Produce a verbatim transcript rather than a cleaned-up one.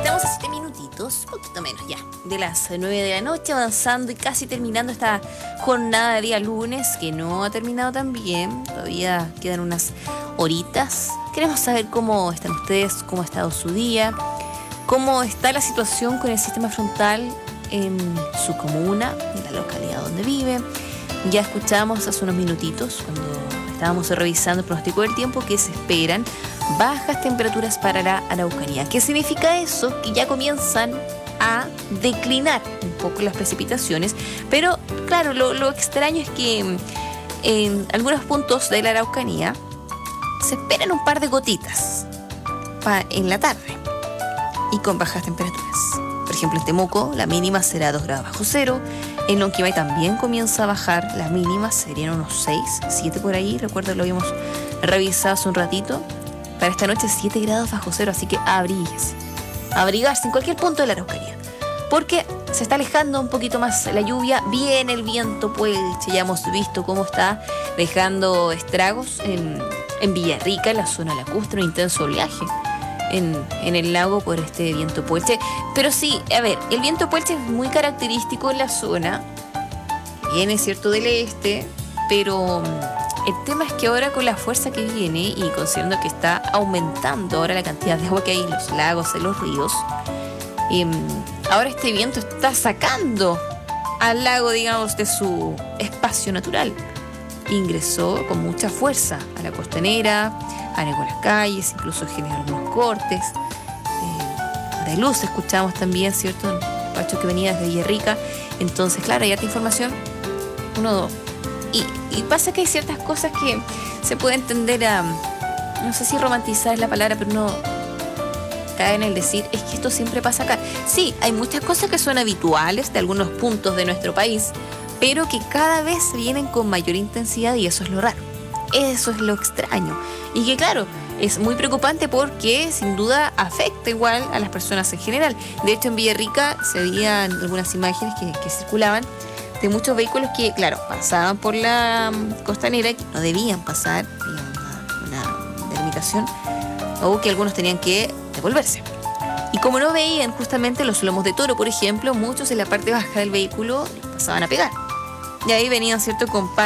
Estamos a siete minutitos, un poquito menos ya, de las nueve de la noche, avanzando y casi terminando esta jornada de día lunes, que no ha terminado tan bien. Todavía quedan unas horitas. Queremos saber cómo están ustedes, cómo ha estado su día, cómo está la situación con el sistema frontal en su comuna, en la localidad donde vive. Ya escuchamos hace unos minutitos, cuando estábamos revisando el pronóstico del tiempo, que se esperan bajas temperaturas para la Araucanía. ¿Qué significa eso? Que ya comienzan a declinar un poco las precipitaciones, pero claro, lo, lo extraño es que en algunos puntos de la Araucanía se esperan un par de gotitas pa, en la tarde y con bajas temperaturas. Por ejemplo, en Temuco la mínima será dos grados bajo cero. En Lonquimay también comienza a bajar, las mínimas serían unos seis, siete por ahí. Recuerdo que lo habíamos revisado hace un ratito. Para esta noche siete grados bajo cero, así que abríguese. Abrigarse en cualquier punto de la Araucanía, porque se está alejando un poquito más la lluvia. Viene el viento puelche, ya hemos visto cómo está dejando estragos en, en Villarrica, en la zona lacustre, un intenso oleaje en, en el lago por este viento puelche. Pero sí, a ver, el viento puelche es muy característico en la zona, viene cierto del este, pero el tema es que ahora con la fuerza que viene y considerando que está aumentando ahora la cantidad de agua que hay en los lagos, en los ríos, eh, ahora este viento está sacando al lago, digamos, de su espacio natural. Ingresó con mucha fuerza a la costanera, anegó las calles, incluso generó algunos cortes eh, de luz. Escuchamos también, ¿cierto?, el pacho que venía desde Villarrica. Entonces, claro, hay harta información. Uno... Y, y pasa que hay ciertas cosas que se puede entender a, no sé si romantizar es la palabra, pero uno cae en el decir, es que esto siempre pasa acá. Sí, hay muchas cosas que son habituales de algunos puntos de nuestro país, pero que cada vez vienen con mayor intensidad, y eso es lo raro. Eso es lo extraño. Y que claro, es muy preocupante porque sin duda afecta igual a las personas en general. De hecho, en Villarrica se veían algunas imágenes que, que circulaban de muchos vehículos que, claro, pasaban por la costanera, que no debían pasar, una, una delimitación, o que algunos tenían que devolverse. Y como no veían justamente los lomos de toro, por ejemplo, muchos en la parte baja del vehículo pasaban a pegar. Y ahí venían, ¿cierto?, con